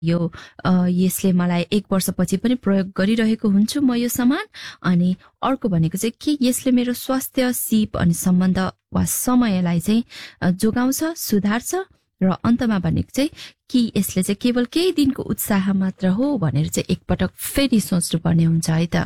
यो यसले मलाई 1 वर्षपछि पनि प्रयोग गरिरहेको हुन्छु म यो सामान। अनि अर्को भनेको चाहिँ के यसले मेरो स्वास्थ्य, सिप अनि सम्बन्ध वा समयलाई चाहिँ जोगाउँछ, सुधार्छ। र अन्तमा भनेको चाहिँ कि यसले चाहिँ केवल केही दिनको उत्साह मात्र हो भनेर चाहिँ एकपटक फेरि सोच्नुपर्ने हुन्छ है त।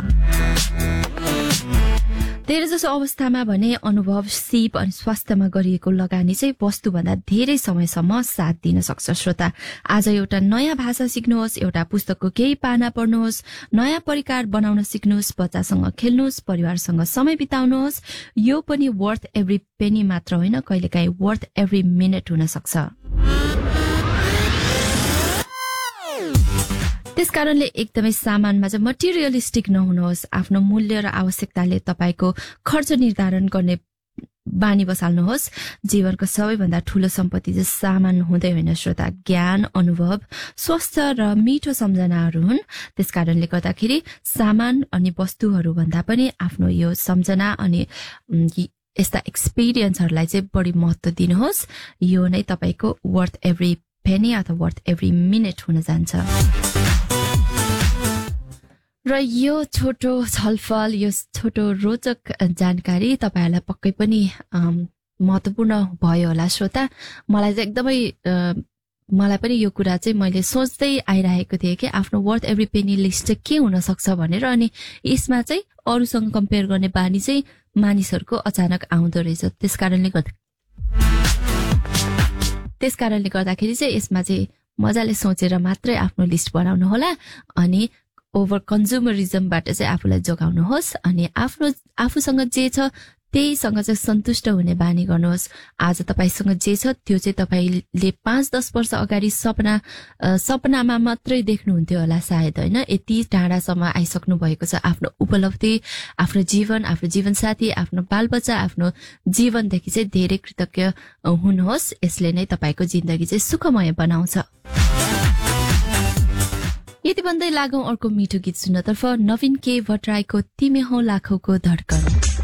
धेरै जसो अवस्थामा भने अनुभव, सिप अनि स्वास्थ्यमा गरिएको लगानी चाहिँ वस्तुभन्दा धेरै समयसम्म साथ दिन सक्छ। श्रोता, आज एउटा नयाँ भाषा सिक्नुहोस्, एउटा पुस्तकको केही पाना पढ्नुहोस्, नयाँ परिकार बनाउन सिक्नुहोस्, बच्चासँग खेल्नुहोस्, परिवारसँग समय बिताउनुहोस्। यो पनि वर्थ एभ्री पेनी मात्र होइन, कहिलेकाहीँ वर्थ एभ्री मिनट हुन सक्छ। त्यसकारणले एकदमै सामानमा चाहिँ मटेरियलिस्टिक नहुनुहोस्। आफ्नो मूल्य र आवश्यकताले तपाईको खर्च निर्धारण गर्ने बानी बसाल्नुहोस्। जीवनको सबैभन्दा ठूलो सम्पत्ति चाहिँ सामान हुँदै होइन श्रोता, ज्ञान, अनुभव, स्वास्थ्य र मिठो सम्झनाहरू हुन्। त्यसकारणले गर्दाखेरि सामान अनि वस्तुहरू भन्दा पनि आफ्नो यो सम्झना अनि यस्ता एक्सपिरियन्सहरूलाई चाहिँ बढी महत्त्व दिनुहोस्। यो नै तपाईको वर्थ एभ्री पेनी अथवा वर्थ एभ्री मिनट हुन जान्छ। र यो छोटो छलफल, यो छोटो रोचक जानकारी तपाईहरुलाई पक्कै पनि महत्त्वपूर्ण भयो होला श्रोता। मलाई चाहिँ एकदमै मलाई पनि यो कुरा चाहिँ मैले सोच्दै आइरहेको थिएँ कि आफ्नो वर्थ एभ्री पेनी लिस्ट चाहिँ के हुन सक्छ भनेर। अनि यसमा चाहिँ अरूसँग कम्पेयर गर्ने बानी चाहिँ मानिसहरूको अचानक आउँदो रहेछ। त्यसकारणले गर्दाखेरि चाहिँ यसमा चाहिँ मजाले सोचेर मात्रै आफ्नो लिस्ट बनाउनु होला। अनि ओभर कन्ज्युमरिजमबाट चाहिँ आफूलाई जोगाउनुहोस्। अनि आफूसँग जे छ त्यहीसँग चाहिँ सन्तुष्ट हुने बानी गर्नुहोस्। आज तपाईसँग जे छ त्यो चाहिँ तपाईले 5-10 वर्ष अगाडि सपनामा मात्रै देख्नुहुन्थ्यो होला सायद, होइन? यति टाढासम्म आइसक्नु भएको छ। आफ्नो उपलब्धि, आफ्नो जीवन, आफ्नो जीवनसाथी, आफ्नो बालबच्चा, आफ्नो जीवनदेखि चाहिँ धेरै कृतज्ञ हुनुहोस्। यसले नै तपाईको जिन्दगी चाहिँ सुखमय बनाउँछ। यति भन्दै लागौं अर्को मिठो गीत सुन्नतर्फ। नवीन के भट्टराईको तिमी हौ लाखौंको धड्कन।